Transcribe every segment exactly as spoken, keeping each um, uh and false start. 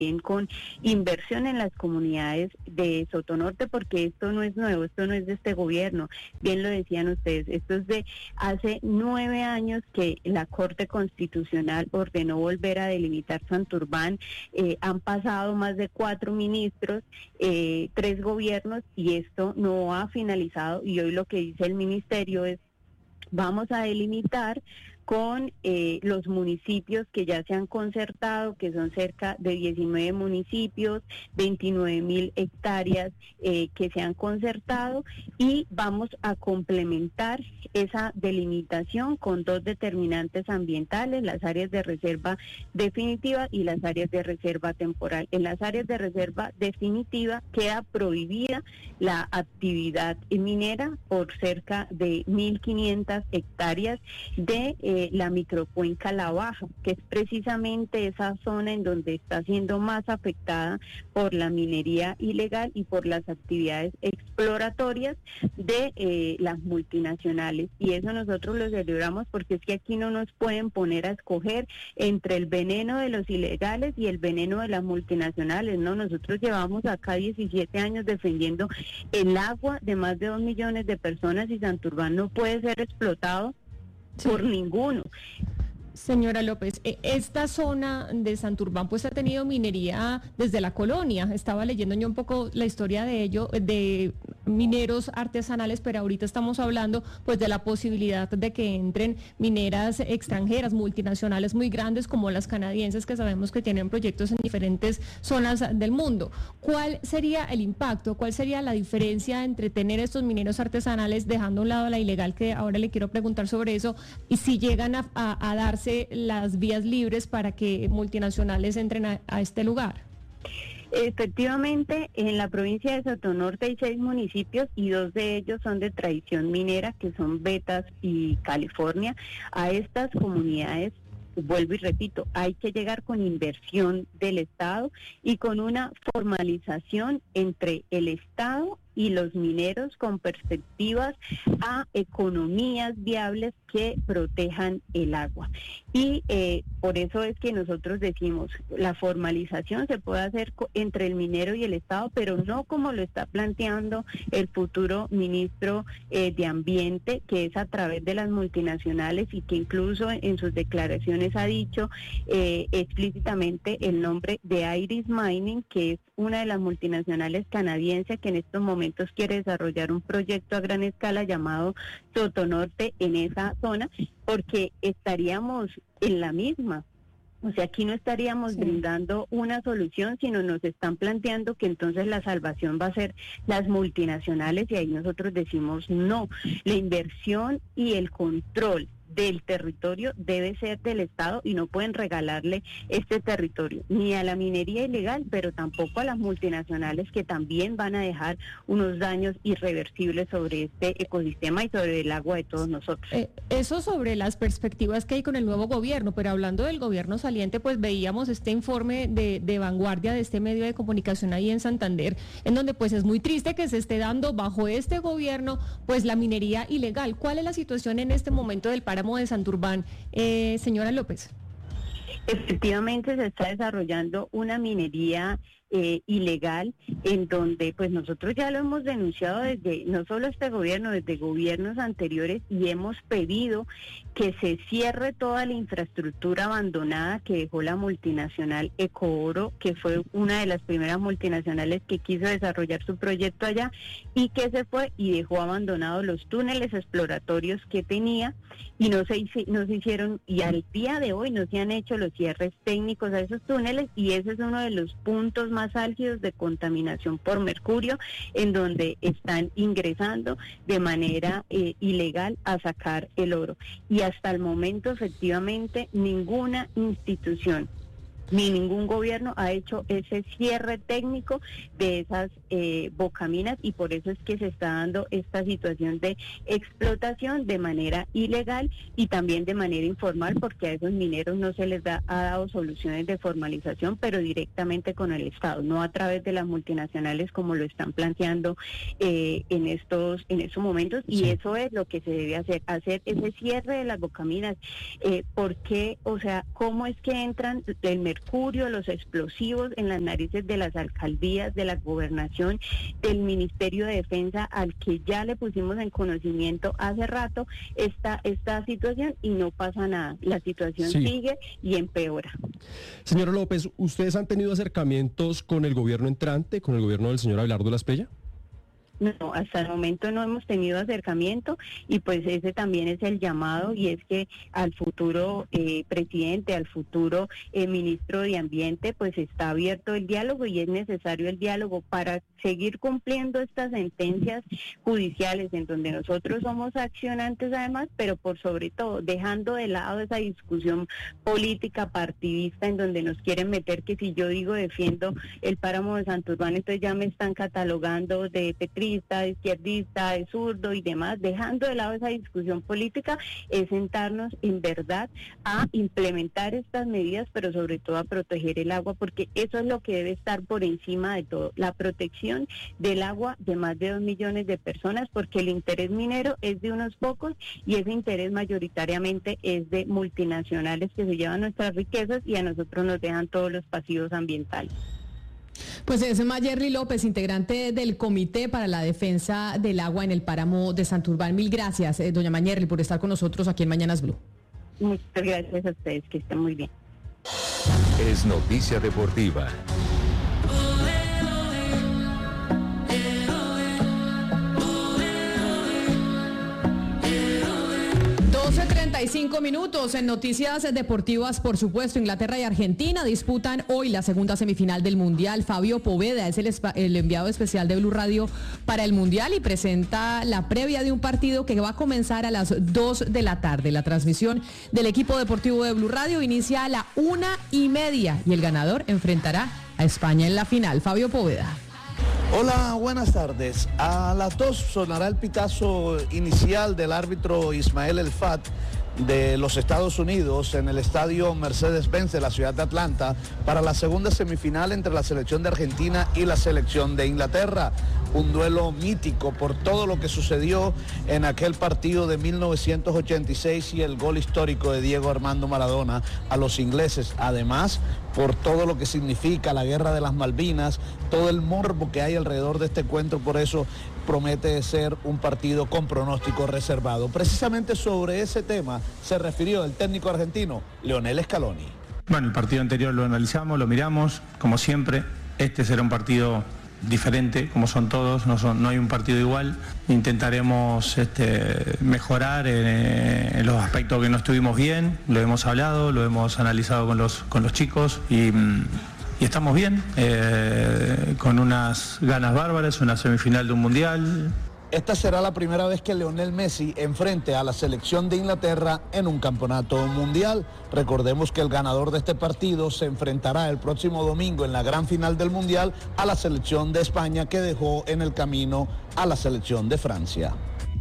también con inversión en las comunidades de Sotonorte, porque esto no es nuevo, esto no es de este gobierno, bien lo decían ustedes, esto es de hace nueve años que la Corte Constitucional ordenó volver a delimitar Santurbán. Eh, han pasado más de cuatro ministros, eh, tres gobiernos, y esto no ha finalizado, y hoy lo que dice el ministerio es: vamos a delimitar con eh, los municipios que ya se han concertado, que son cerca de diecinueve municipios, veintinueve mil hectáreas eh, que se han concertado, y vamos a complementar esa delimitación con dos determinantes ambientales, las áreas de reserva definitiva y las áreas de reserva temporal. En las áreas de reserva definitiva queda prohibida la actividad minera por cerca de mil quinientas hectáreas de eh, la microcuenca La Baja, que es precisamente esa zona en donde está siendo más afectada por la minería ilegal y por las actividades exploratorias de eh, las multinacionales. Y eso nosotros lo celebramos, porque es que aquí no nos pueden poner a escoger entre el veneno de los ilegales y el veneno de las multinacionales, ¿no? Nosotros llevamos acá diecisiete años defendiendo el agua de más de dos millones de personas, y Santurbán no puede ser explotado Sí. por ninguno. Señora López, esta zona de Santurbán pues ha tenido minería desde la colonia. Estaba leyendo yo un poco la historia de ello, de mineros artesanales, pero ahorita estamos hablando pues de la posibilidad de que entren mineras extranjeras, multinacionales muy grandes como las canadienses, que sabemos que tienen proyectos en diferentes zonas del mundo. ¿Cuál sería el impacto? ¿Cuál sería la diferencia entre tener estos mineros artesanales, dejando a un lado la ilegal, que ahora le quiero preguntar sobre eso, y si llegan a, a, a darse las vías libres para que multinacionales entren a, a este lugar? Efectivamente, en la provincia de Sotonorte hay seis municipios y dos de ellos son de tradición minera, que son Betas y California. A estas comunidades, vuelvo y repito, hay que llegar con inversión del Estado y con una formalización entre el Estado y los mineros, con perspectivas a economías viables que protejan el agua. Y eh, por eso es que nosotros decimos, la formalización se puede hacer entre el minero y el Estado, pero no como lo está planteando el futuro ministro eh, de Ambiente, que es a través de las multinacionales, y que incluso en sus declaraciones ha dicho eh, explícitamente el nombre de Iris Mining, que es una de las multinacionales canadienses que en estos momentos quiere desarrollar un proyecto a gran escala llamado Sotonorte en esa zona, porque estaríamos en la misma. O sea, aquí no estaríamos sí. brindando una solución, sino nos están planteando que entonces la salvación va a ser las multinacionales, y ahí nosotros decimos no. La inversión y el control del territorio debe ser del Estado, y no pueden regalarle este territorio ni a la minería ilegal, pero tampoco a las multinacionales, que también van a dejar unos daños irreversibles sobre este ecosistema y sobre el agua de todos nosotros. Eh, eso sobre las perspectivas que hay con el nuevo gobierno, pero hablando del gobierno saliente, pues veíamos este informe de, de Vanguardia, de este medio de comunicación ahí en Santander, en donde pues es muy triste que se esté dando bajo este gobierno pues la minería ilegal. ¿Cuál es la situación en este momento del páramo de Santurbán, eh, señora López? Efectivamente se está desarrollando una minería eh, ilegal, en donde pues nosotros ya lo hemos denunciado desde, no solo este gobierno, desde gobiernos anteriores, y hemos pedido que se cierre toda la infraestructura abandonada que dejó la multinacional Ecooro, que fue una de las primeras multinacionales que quiso desarrollar su proyecto allá, y que se fue y dejó abandonados los túneles exploratorios que tenía, y no se, no se hicieron, y al día de hoy no se han hecho los cierres técnicos a esos túneles, y ese es uno de los puntos más álgidos de contaminación por mercurio, en donde están ingresando de manera eh, ilegal a sacar el oro. Y hasta el momento, efectivamente, ninguna institución ni ningún gobierno ha hecho ese cierre técnico de esas eh, bocaminas, y por eso es que se está dando esta situación de explotación de manera ilegal y también de manera informal, porque a esos mineros no se les da, ha dado soluciones de formalización, pero directamente con el Estado, no a través de las multinacionales como lo están planteando eh, en estos en estos momentos, y sí. eso es lo que se debe hacer, hacer ese cierre de las bocaminas. Eh, ¿Por qué? O sea, ¿cómo es que entran el mercado mercurio, los explosivos en las narices de las alcaldías, de la gobernación, del Ministerio de Defensa, al que ya le pusimos en conocimiento hace rato esta, esta situación y no pasa nada. La situación sí. sigue y empeora. Señora López, ¿ustedes han tenido acercamientos con el gobierno entrante, con el gobierno del señor Abelardo Laspella? No, hasta el momento no hemos tenido acercamiento y pues ese también es el llamado, y es que al futuro eh, presidente, al futuro eh, ministro de Ambiente, pues está abierto el diálogo y es necesario el diálogo para seguir cumpliendo estas sentencias judiciales en donde nosotros somos accionantes además, pero por sobre todo dejando de lado esa discusión política partidista en donde nos quieren meter que si yo digo defiendo el páramo de Santurbán, entonces ya me están catalogando de petrista, de izquierdista, de zurdo y demás. Dejando de lado esa discusión política, es sentarnos en verdad a implementar estas medidas, pero sobre todo a proteger el agua, porque eso es lo que debe estar por encima de todo, la protección del agua de más de dos millones de personas, porque el interés minero es de unos pocos y ese interés mayoritariamente es de multinacionales que se llevan nuestras riquezas y a nosotros nos dejan todos los pasivos ambientales. Pues es Mayerly López, integrante del Comité para la Defensa del Agua en el Páramo de Santurbán. Mil gracias, eh, doña Mayerly, por estar con nosotros aquí en Mañanas Blue. Muchas gracias a ustedes, que estén muy bien. Es noticia deportiva. doce treinta y cinco minutos en noticias deportivas, por supuesto. Inglaterra y Argentina disputan hoy la segunda semifinal del Mundial. Fabio Poveda es el, el enviado especial de Blue Radio para el Mundial y presenta la previa de un partido que va a comenzar a las dos de la tarde. La transmisión del equipo deportivo de Blue Radio inicia a la una y media y el ganador enfrentará a España en la final. Fabio Poveda. Hola, buenas tardes. A las dos sonará el pitazo inicial del árbitro Ismael El Fat de los Estados Unidos en el estadio Mercedes-Benz de la ciudad de Atlanta para la segunda semifinal entre la selección de Argentina y la selección de Inglaterra. Un duelo mítico por todo lo que sucedió en aquel partido de mil novecientos ochenta y seis y el gol histórico de Diego Armando Maradona a los ingleses. Además, por todo lo que significa la guerra de las Malvinas, todo el morbo que hay alrededor de este encuentro, por eso promete ser un partido con pronóstico reservado. Precisamente sobre ese tema se refirió el técnico argentino, Lionel Scaloni. Bueno, el partido anterior lo analizamos, lo miramos, como siempre. Este será un partido diferente, como son todos, no, son, no hay un partido igual. Intentaremos este, mejorar en, en los aspectos que no estuvimos bien, lo hemos hablado, lo hemos analizado con los, con los chicos y, y estamos bien, eh, con unas ganas bárbaras, una semifinal de un mundial. Esta será la primera vez que Lionel Messi enfrente a la selección de Inglaterra en un campeonato mundial. Recordemos que el ganador de este partido se enfrentará el próximo domingo en la gran final del mundial a la selección de España, que dejó en el camino a la selección de Francia.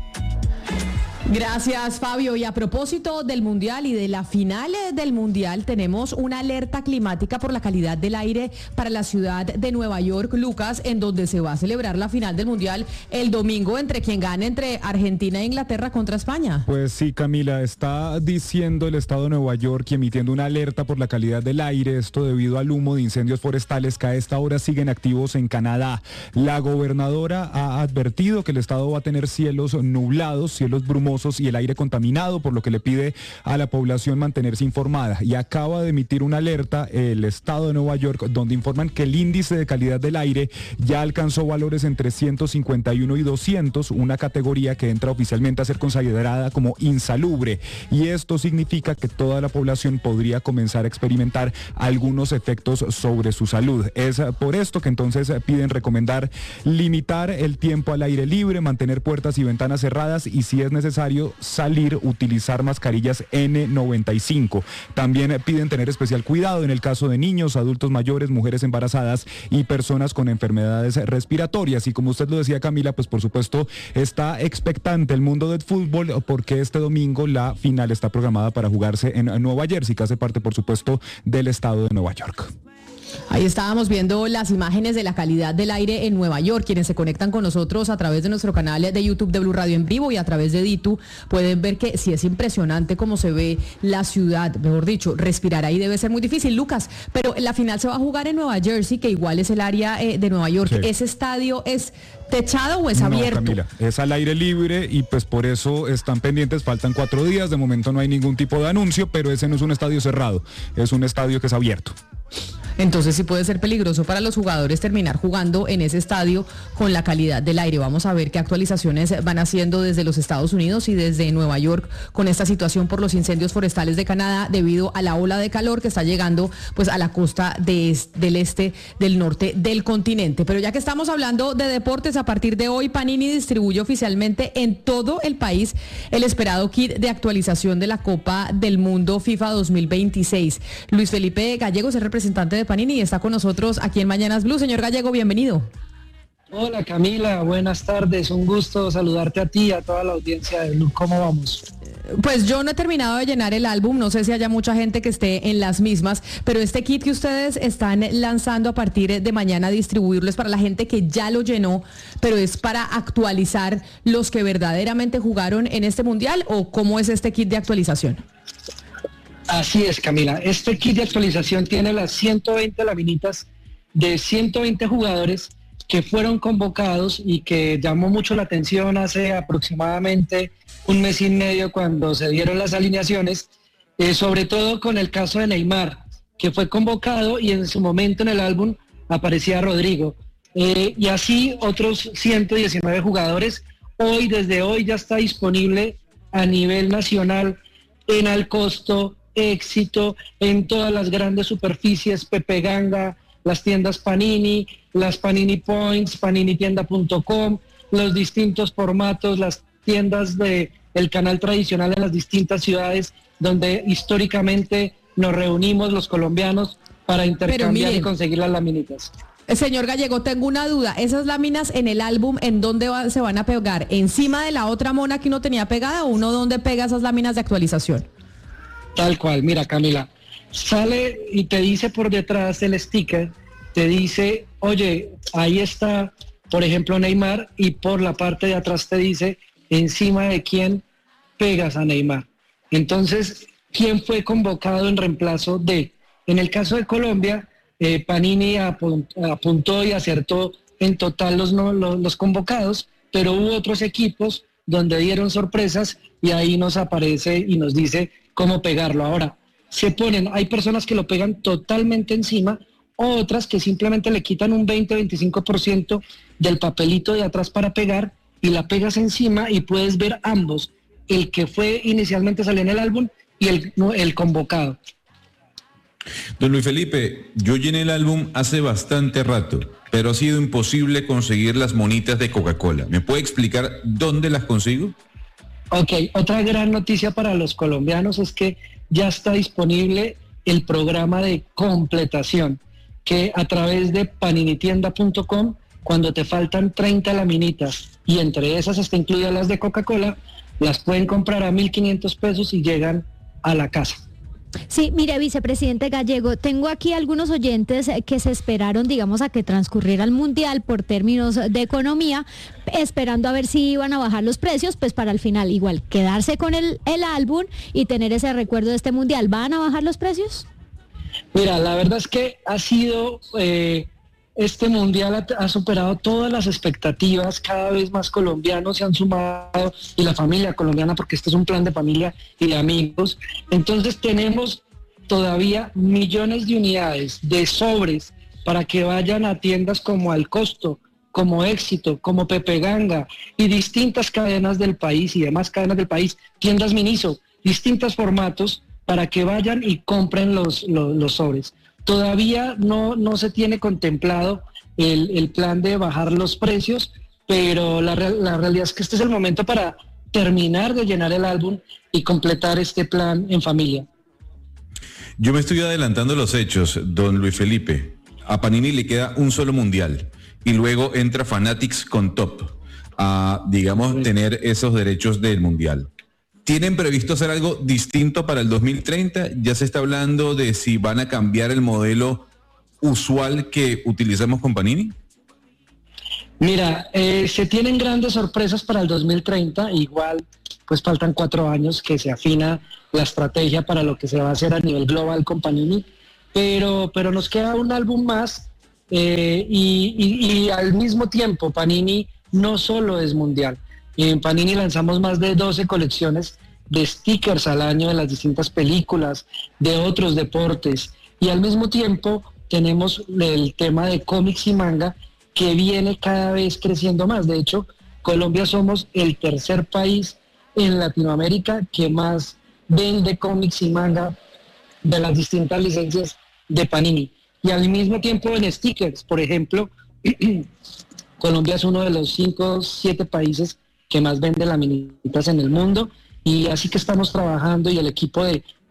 Gracias, Fabio. Y a propósito del Mundial y de la final del Mundial, tenemos una alerta climática por la calidad del aire para la ciudad de Nueva York, Lucas, en donde se va a celebrar la final del Mundial el domingo entre quien gane entre Argentina e Inglaterra contra España. Pues sí, Camila, está diciendo el estado de Nueva York y emitiendo una alerta por la calidad del aire, esto debido al humo de incendios forestales que a esta hora siguen activos en Canadá. La gobernadora ha advertido que el estado va a tener cielos nublados, cielos brumosos y el aire contaminado, por lo que le pide a la población mantenerse informada. Y acaba de emitir una alerta el estado de Nueva York, donde informan que el índice de calidad del aire ya alcanzó valores entre ciento cincuenta y uno y doscientos, una categoría que entra oficialmente a ser considerada como insalubre. Y esto significa que toda la población podría comenzar a experimentar algunos efectos sobre su salud. Es por esto que entonces piden recomendar limitar el tiempo al aire libre, mantener puertas y ventanas cerradas y, si es necesario, salir, utilizar mascarillas ene noventa y cinco. También piden tener especial cuidado en el caso de niños, adultos mayores, mujeres embarazadas y personas con enfermedades respiratorias. Y como usted lo decía, Camila, pues por supuesto está expectante el mundo del fútbol, porque este domingo la final está programada para jugarse en Nueva Jersey, que hace parte por supuesto del estado de Nueva York. Ahí estábamos viendo las imágenes de la calidad del aire en Nueva York. Quienes se conectan con nosotros a través de nuestro canal de YouTube de Blue Radio en vivo y a través de Ditu pueden ver que sí es impresionante cómo se ve la ciudad. Mejor dicho, respirar ahí debe ser muy difícil, Lucas. Pero la final se va a jugar en Nueva Jersey, que igual es el área eh, de Nueva York. Sí. ¿Ese estadio es techado o es no, abierto? Camila, es al aire libre y pues por eso están pendientes. Faltan cuatro días. De momento no hay ningún tipo de anuncio, pero ese no es un estadio cerrado. Es un estadio que es abierto. Entonces sí puede ser peligroso para los jugadores terminar jugando en ese estadio con la calidad del aire. Vamos a ver qué actualizaciones van haciendo desde los Estados Unidos y desde Nueva York con esta situación por los incendios forestales de Canadá debido a la ola de calor que está llegando pues a la costa de est- del este, del norte del continente. Pero ya que estamos hablando de deportes, a partir de hoy Panini distribuye oficialmente en todo el país el esperado kit de actualización de la Copa del Mundo FIFA dos mil veintiséis. Luis Felipe Gallegos es representante de Panini y está con nosotros aquí en Mañanas Blue. Señor Gallego, bienvenido. Hola Camila, buenas tardes, un gusto saludarte a ti y a toda la audiencia de Blue. ¿Cómo vamos? Pues yo no he terminado de llenar el álbum, no sé si haya mucha gente que esté en las mismas, pero este kit que ustedes están lanzando a partir de mañana, distribuirlo es para la gente que ya lo llenó, pero es para actualizar los que verdaderamente jugaron en este mundial, ¿o cómo es este kit de actualización? Así es, Camila. Este kit de actualización tiene las ciento veinte laminitas de ciento veinte jugadores que fueron convocados y que llamó mucho la atención hace aproximadamente un mes y medio cuando se dieron las alineaciones, eh, sobre todo con el caso de Neymar, que fue convocado y en su momento en el álbum aparecía Rodrigo. Eh, y así otros ciento diecinueve jugadores. Hoy, desde hoy, ya está disponible a nivel nacional en Alcosto, Éxito, en todas las grandes superficies, Pepe Ganga, las tiendas Panini, las Panini Points, panini tienda punto com, los distintos formatos, las tiendas de el canal tradicional en las distintas ciudades donde históricamente nos reunimos los colombianos para intercambiar y conseguir las laminitas. Señor Gallego, tengo una duda. ¿Esas láminas en el álbum, en dónde va, se van a pegar? ¿Encima de la otra mona que uno tenía pegada o uno dónde pega esas láminas de actualización? Tal cual, mira Camila, sale y te dice por detrás del sticker, te dice, oye, ahí está, por ejemplo, Neymar, y por la parte de atrás te dice encima de quién pegas a Neymar. Entonces, ¿quién fue convocado en reemplazo de? En el caso de Colombia, eh, Panini apunt- apuntó y acertó en total los, no, los, los convocados, pero hubo otros equipos donde dieron sorpresas y ahí nos aparece y nos dice cómo pegarlo. Ahora, se ponen, hay personas que lo pegan totalmente encima, otras que simplemente le quitan un veinte a veinticinco por ciento del papelito de atrás para pegar y la pegas encima y puedes ver ambos, el que fue inicialmente salió en el álbum y el, no, el convocado. Don Luis Felipe, yo llené el álbum hace bastante rato, pero ha sido imposible conseguir las monitas de Coca-Cola. ¿Me puede explicar dónde las consigo? Ok, otra gran noticia para los colombianos es que ya está disponible el programa de completación, que a través de panini tienda punto com, cuando te faltan treinta laminitas y entre esas está incluidas las de Coca-Cola, las pueden comprar a mil quinientos pesos y llegan a la casa. Sí, mire, vicepresidente Gallego, tengo aquí algunos oyentes que se esperaron, digamos, a que transcurriera el Mundial por términos de economía, esperando a ver si iban a bajar los precios, pues para al final igual quedarse con el, el álbum y tener ese recuerdo de este Mundial. ¿Van a bajar los precios? Mira, la verdad es que ha sido, eh, este Mundial ha, ha superado todas las expectativas, cada vez más colombianos se han sumado y la familia colombiana, porque este es un plan de familia y de amigos. Entonces tenemos todavía millones de unidades de sobres para que vayan a tiendas como Alcosto, como Éxito, como Pepe Ganga y distintas cadenas del país y demás cadenas del país, tiendas Miniso, distintos formatos para que vayan y compren los, los, los sobres. Todavía no, no se tiene contemplado el, el plan de bajar los precios, pero la, la realidad es que este es el momento para terminar de llenar el álbum y completar este plan en familia. Yo me estoy adelantando los hechos, don Luis Felipe. A Panini le queda un solo mundial y luego entra Fanatics con Top a, digamos, sí, tener esos derechos del mundial. ¿Tienen previsto hacer algo distinto para el dos mil treinta? Ya se está hablando de si van a cambiar el modelo usual que utilizamos con Panini? Mira, eh, se tienen grandes sorpresas para el dos mil treinta, igual pues faltan cuatro años que se afina la estrategia para lo que se va a hacer a nivel global con Panini, pero, pero nos queda un álbum más eh, y, y, y al mismo tiempo Panini no solo es mundial. En Panini lanzamos más de doce colecciones de stickers al año de las distintas películas, de otros deportes, y al mismo tiempo tenemos el tema de cómics y manga que viene cada vez creciendo más. De hecho, Colombia somos el tercer país en Latinoamérica que más vende cómics y manga de las distintas licencias de Panini. Y al mismo tiempo en stickers, por ejemplo, Colombia es uno de los cinco, siete países que más vende laminitas en el mundo, y así que estamos trabajando, y el equipo de